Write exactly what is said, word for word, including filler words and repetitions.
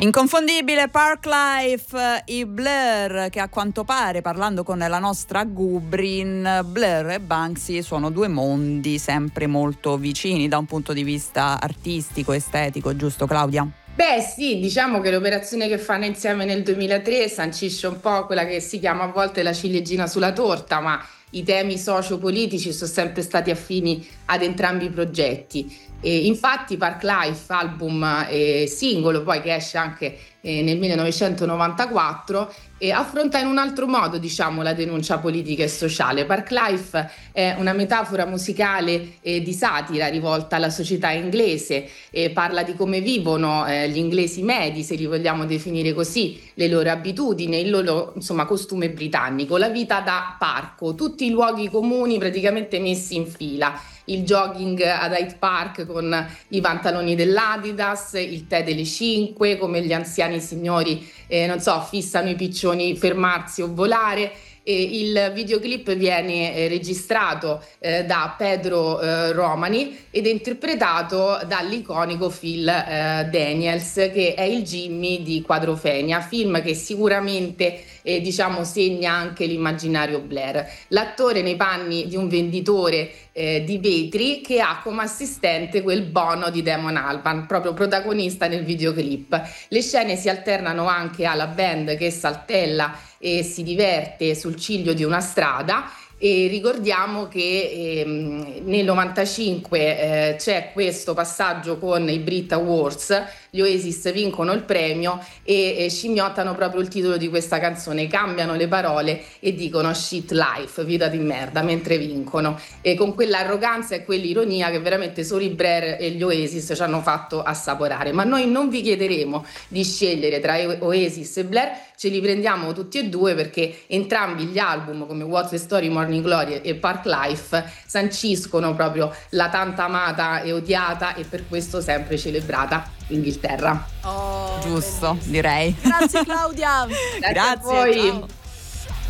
Inconfondibile Parklife, i Blur, che a quanto pare, parlando con la nostra Gubrin, Blur e Banksy sono due mondi sempre molto vicini da un punto di vista artistico, estetico, giusto Claudia? Beh sì, diciamo che l'operazione che fanno insieme nel duemilatré sancisce un po' quella che si chiama a volte la ciliegina sulla torta, ma i temi sociopolitici sono sempre stati affini ad entrambi i progetti. E infatti Parklife, album e singolo poi che esce anche eh, nel millenovecentonovantaquattro, e affronta in un altro modo, diciamo, la denuncia politica e sociale. Parklife è una metafora musicale eh, di satira rivolta alla società inglese, e parla di come vivono eh, gli inglesi medi, se li vogliamo definire così, le loro abitudini, il loro insomma costume britannico, la vita da parco, tutti i luoghi comuni praticamente messi in fila. Il jogging ad Hyde Park con i pantaloni dell'Adidas, il tè delle cinque, come gli anziani signori eh, non so, fissano i piccioni fermarsi o volare. E il videoclip viene eh, registrato eh, da Pedro eh, Romani ed è interpretato dall'iconico Phil eh, Daniels, che è il Jimmy di Quadrophenia, film che sicuramente eh, diciamo segna anche l'immaginario Blair. L'attore nei panni di un venditore eh, di vetri che ha come assistente quel Bono di Damon Albarn, proprio protagonista nel videoclip. Le scene si alternano anche alla band che saltella e si diverte sul ciglio di una strada. E ricordiamo che ehm, nel novantacinque eh, c'è questo passaggio con i Brit Awards, gli Oasis vincono il premio e, e scimmiottano proprio il titolo di questa canzone, cambiano le parole e dicono shit life, vita di merda, mentre vincono, e con quell'arroganza e quell'ironia che veramente solo i Blair e gli Oasis ci hanno fatto assaporare. Ma noi non vi chiederemo di scegliere tra Oasis e Blair, ce li prendiamo tutti e due perché entrambi gli album, come What's the Story, Morning Glory e Parklife, sanciscono proprio la tanto amata e odiata e per questo sempre celebrata Inghilterra. Oh, giusto, bellissimo. Direi. Grazie Claudia. Grazie, Grazie a voi. Ciao.